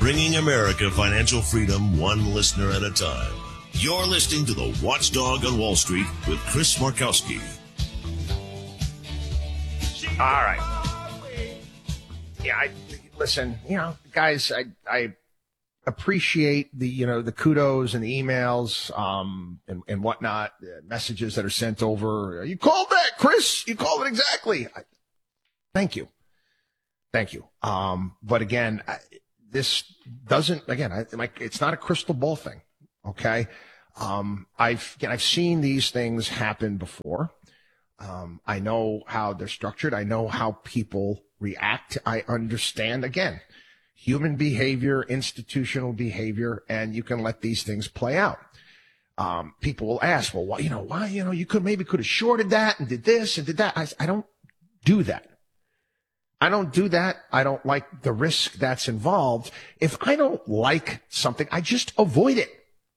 bringing America financial freedom one listener at a time. You're listening to The Watchdog on Wall Street with Chris Markowski. All right. Yeah, listen, guys, I appreciate the kudos and the emails and whatnot, messages that are sent over. You called that, Chris. You called it exactly. Thank you. But again, this doesn't. Again, it's not a crystal ball thing. Okay. I've seen these things happen before. I know how they're structured. I know how people react. I understand, again, human behavior, institutional behavior, and you can let these things play out. People will ask, well, why, you could have shorted that and did this and did that. I don't do that. I don't like the risk that's involved. If I don't like something, I just avoid it.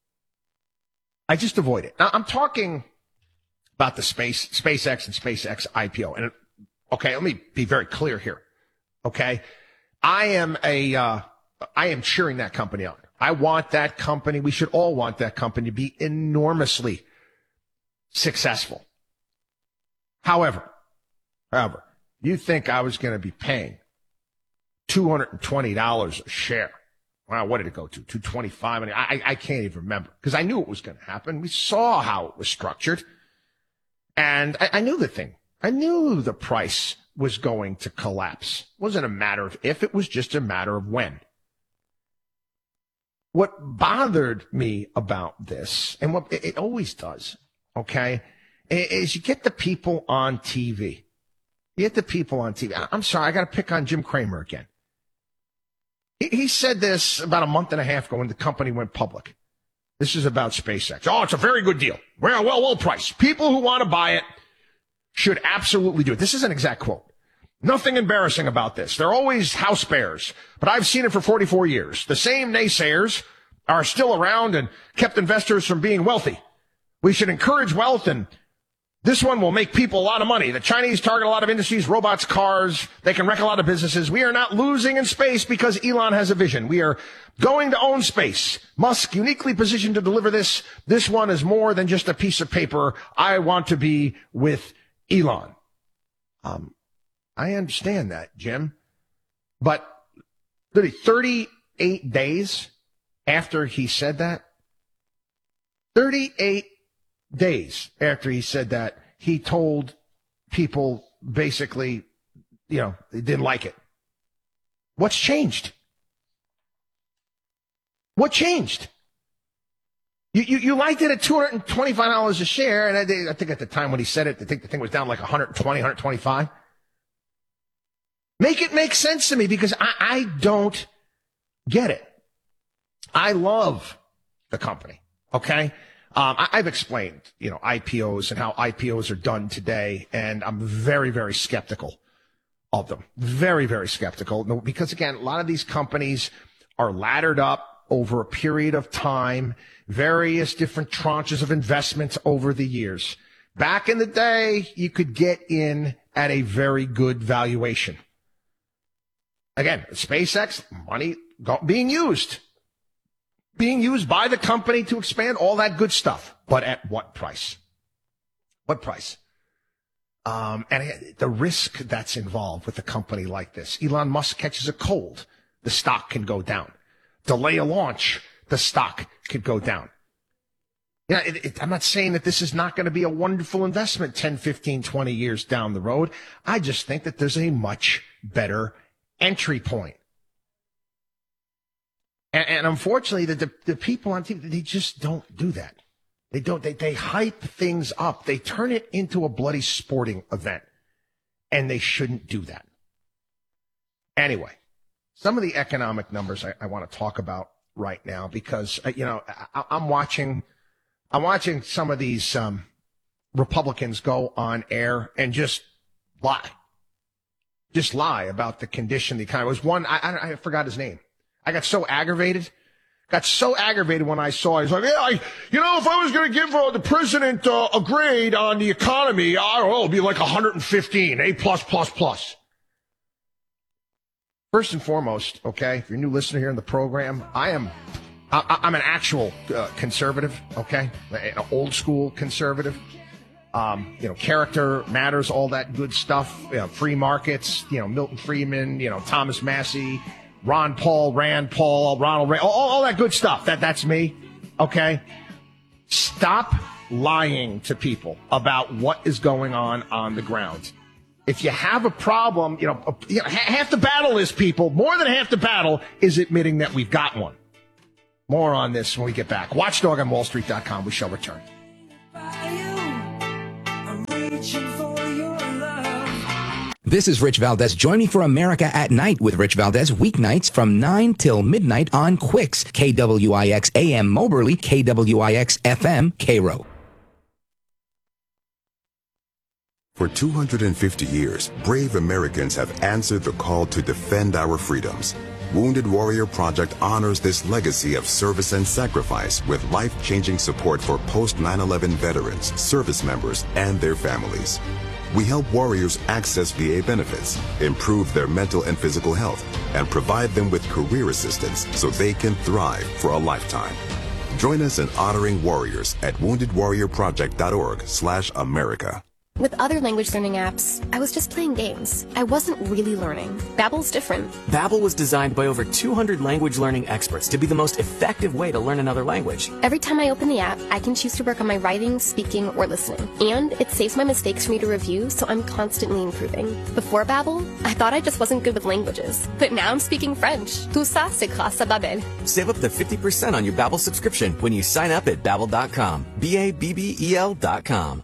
Now, I'm talking about the SpaceX and SpaceX IPO. And okay, let me be very clear here. Okay. I am cheering that company on. I want that company. We should all want that company to be enormously successful. However, you think I was going to be paying $220 a share? Wow, what did it go to? $225? I can't even remember because I knew it was going to happen. We saw how it was structured. And I knew the thing. I knew the price was going to collapse. It wasn't a matter of if, it was just a matter of when. What bothered me about this, and what it always does, okay, is you get the people on TV. I'm sorry, I got to pick on Jim Cramer again. He said this about a month and a half ago when the company went public. This is about SpaceX. Oh, it's a very good deal. Well priced. People who want to buy it should absolutely do it. This is an exact quote. Nothing embarrassing about this. They're always house bears, but I've seen it for 44 years. The same naysayers are still around and kept investors from being wealthy. We should encourage wealth, and this one will make people a lot of money. The Chinese target a lot of industries, robots, cars. They can wreck a lot of businesses. We are not losing in space because Elon has a vision. We are going to own space. Musk uniquely positioned to deliver this. This one is more than just a piece of paper. I want to be with Elon. I understand that, Jim. But 38 days after he said that, 38 days after he said that, he told people basically, they didn't like it. What's changed? What changed? You liked it at $225 a share, and I think at the time when he said it, I think the thing was down like 120, 125. Make it make sense to me, because I don't get it. I love the company, okay? I've explained, IPOs and how IPOs are done today, and I'm very, very skeptical of them. Very, very skeptical. No, because, again, a lot of these companies are laddered up over a period of time, various different tranches of investments over the years. Back in the day, you could get in at a very good valuation. Again, SpaceX, money being used by the company to expand, all that good stuff. But at what price? What price? And the risk that's involved with a company like this. Elon Musk catches a cold, the stock can go down. Delay a launch, the stock could go down. I'm not saying that this is not going to be a wonderful investment 10, 15, 20 years down the road. I just think that there's a much better entry point. And unfortunately, the people on TV, they just don't do that. They don't. They hype things up. They turn it into a bloody sporting event. And they shouldn't do that. Anyway, some of the economic numbers I want to talk about right now, because, I'm watching some of these Republicans go on air and just lie. Just lie about the condition of the economy. There was one, I forgot his name. I got so aggravated when I saw it. He's like, if I was going to give the president a grade on the economy, I don't know, it'd be like 115, A+++. First and foremost, okay, if you're a new listener here in the program, I'm an actual conservative, okay, an old school conservative. Character matters, all that good stuff. Free markets, Milton Friedman, Thomas Massey, Ron Paul, Rand Paul, Ronald Reagan, all that good stuff. That's me, okay? Stop lying to people about what is going on the ground. If you have a problem, half the battle is people. More than half the battle is admitting that we've got one. More on this when we get back. WatchDogOnWallStreet.com. We shall return. This is Rich Valdez. Join me for America at Night with Rich Valdez weeknights from 9 till midnight on Quicks, KWIX AM Moberly, KWIX FM Cairo. For 250 years, brave Americans have answered the call to defend our freedoms. Wounded Warrior Project honors this legacy of service and sacrifice with life-changing support for post-9/11 veterans, service members, and their families. We help warriors access VA benefits, improve their mental and physical health, and provide them with career assistance so they can thrive for a lifetime. Join us in honoring warriors at woundedwarriorproject.org/America. With other language learning apps, I was just playing games. I wasn't really learning. Babbel's different. Babbel was designed by over 200 language learning experts to be the most effective way to learn another language. Every time I open the app, I can choose to work on my writing, speaking, or listening. And it saves my mistakes for me to review, so I'm constantly improving. Before Babbel, I thought I just wasn't good with languages. But now I'm speaking French. Tout ça, c'est grâce à Babbel. Save up to 50% on your Babbel subscription when you sign up at Babbel.com. Babbel.com.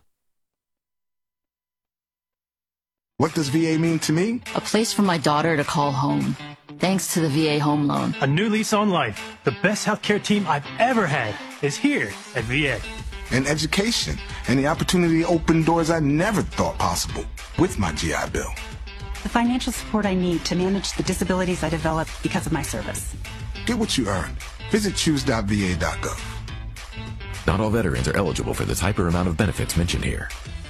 What does VA mean to me? A place for my daughter to call home, thanks to the VA home loan. A new lease on life. The best healthcare team I've ever had is here at VA. And education, and the opportunity to open doors I never thought possible with my GI Bill. The financial support I need to manage the disabilities I developed because of my service. Get what you earned. Visit choose.va.gov. Not all veterans are eligible for the type or amount of benefits mentioned here.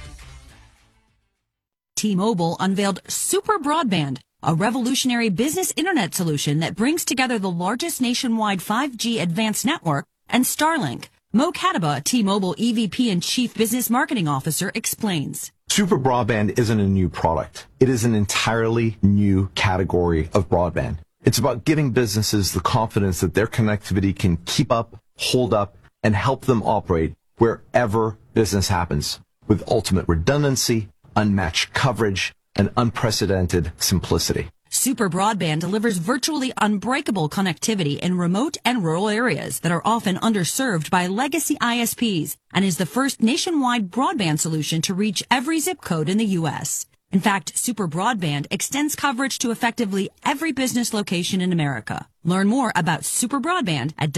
T-Mobile unveiled Super Broadband, a revolutionary business internet solution that brings together the largest nationwide 5G advanced network and Starlink. Mo Kataba, T-Mobile EVP and Chief Business Marketing Officer, explains. Super Broadband isn't a new product. It is an entirely new category of broadband. It's about giving businesses the confidence that their connectivity can keep up, hold up, and help them operate wherever business happens with ultimate redundancy, unmatched coverage, and unprecedented simplicity. Super Broadband delivers virtually unbreakable connectivity in remote and rural areas that are often underserved by legacy ISPs and is the first nationwide broadband solution to reach every zip code in the U.S. In fact, Super Broadband extends coverage to effectively every business location in America. Learn more about Super Broadband at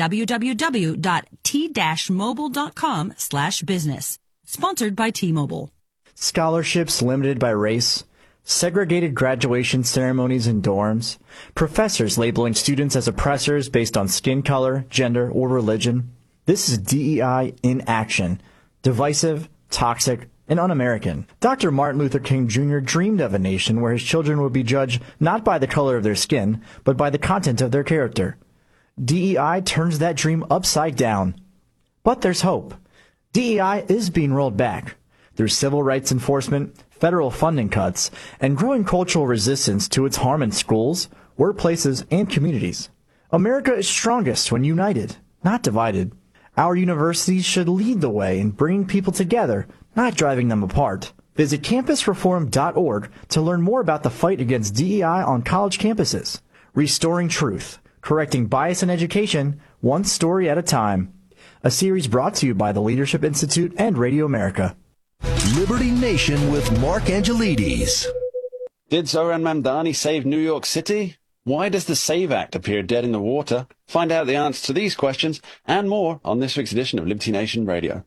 www.t-mobile.com/business. Sponsored by T-Mobile. Scholarships limited by race, segregated graduation ceremonies in dorms, professors labeling students as oppressors based on skin color, gender, or religion. This is DEI in action. Divisive, toxic, and un-American. Dr. Martin Luther King Jr. dreamed of a nation where his children would be judged not by the color of their skin, but by the content of their character. DEI turns that dream upside down. But there's hope. DEI is being rolled back. Through civil rights enforcement, federal funding cuts, and growing cultural resistance to its harm in schools, workplaces, and communities. America is strongest when united, not divided. Our universities should lead the way in bringing people together, not driving them apart. Visit campusreform.org to learn more about the fight against DEI on college campuses. Restoring truth, correcting bias in education, one story at a time. A series brought to you by the Leadership Institute and Radio America. Liberty Nation with Mark Angelides. Did Zohran Mamdani save New York City? Why does the SAVE Act appear dead in the water? Find out the answer to these questions and more on this week's edition of Liberty Nation Radio.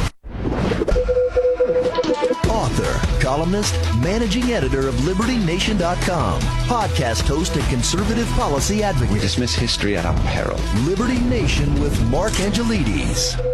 Author, columnist, managing editor of LibertyNation.com, podcast host and conservative policy advocate. We dismiss history at our peril. Liberty Nation with Mark Angelides.